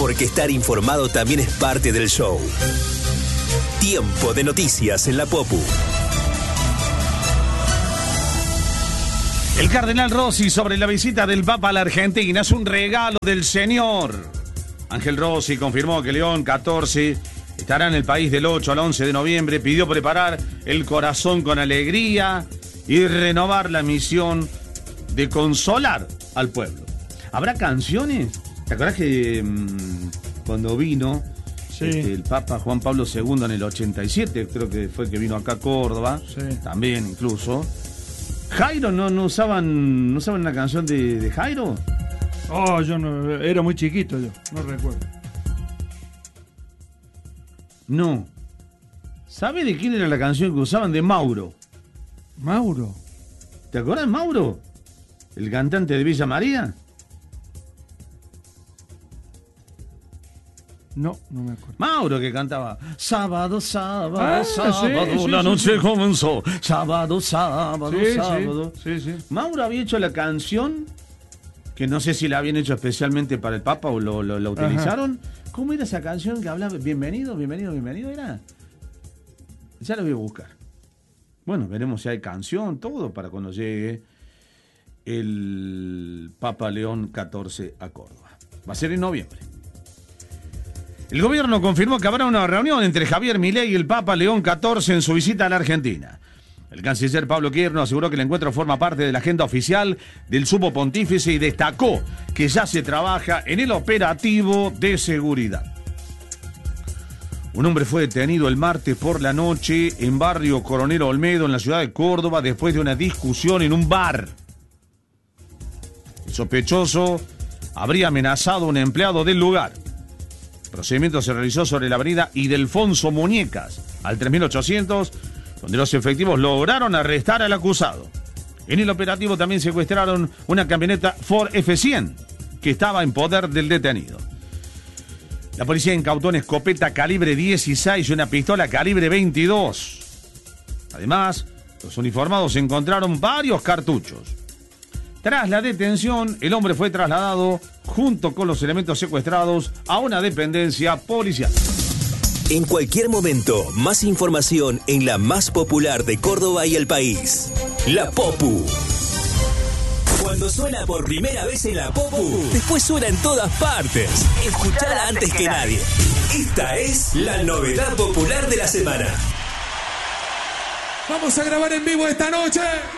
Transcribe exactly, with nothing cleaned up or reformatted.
porque estar informado también es parte del show. Tiempo de noticias en la Popu. El cardenal Rossi sobre la visita del Papa a la Argentina es un regalo del Señor. Ángel Rossi confirmó que León catorce estará en el país del ocho al once de noviembre. Pidió preparar el corazón con alegría y renovar la misión de consolar al pueblo. ¿Habrá canciones? ¿Te acuerdas que mmm, cuando vino sí. este, el Papa Juan Pablo segundo en el ochenta y siete, creo que fue que vino acá a Córdoba, sí. también incluso... Jairo, ¿no, no usaban no usaban una canción de, de Jairo? Oh, yo no, era muy chiquito yo, no recuerdo. No. ¿Sabe de quién era la canción que usaban? De Mauro. ¿Mauro? ¿Te acuerdas de Mauro? ¿El cantante de Villa María? No, no me acuerdo. Mauro, que cantaba sábado, sábado, ah, sábado, sí, sí, la sí, noche sí. comenzó. Sábado, sábado, sí, sábado. Sí, sí, sí. Mauro había hecho la canción, que no sé si la habían hecho especialmente para el Papa o lo, lo, lo utilizaron. Ajá. ¿Cómo era esa canción que hablaba? Bienvenido, bienvenido, bienvenido, ¿era? Ya la voy a buscar. Bueno, veremos si hay canción, todo, para cuando llegue el Papa León catorce a Córdoba. Va a ser en noviembre. El gobierno confirmó que habrá una reunión entre Javier Milei y el Papa León catorce en su visita a la Argentina. El canciller Pablo Quierno aseguró que el encuentro forma parte de la agenda oficial del sumo pontífice y destacó que ya se trabaja en el operativo de seguridad. Un hombre fue detenido el martes por la noche en barrio Coronel Olmedo, en la ciudad de Córdoba, después de una discusión en un bar. El sospechoso habría amenazado a un empleado del lugar. El procedimiento se realizó sobre la avenida Ildefonso Muñecas, al tres mil ochocientos, donde los efectivos lograron arrestar al acusado. En el operativo también secuestraron una camioneta Ford F cien, que estaba en poder del detenido. La policía incautó una escopeta calibre dieciséis y una pistola calibre veintidós. Además, los uniformados encontraron varios cartuchos. Tras la detención, el hombre fue trasladado junto con los elementos secuestrados a una dependencia policial. En cualquier momento, más información en la más popular de Córdoba y el país. La Popu. Cuando suena por primera vez en la Popu, después suena en todas partes. Escuchala antes que nadie. Esta es la novedad popular de la semana. Vamos a grabar en vivo esta noche.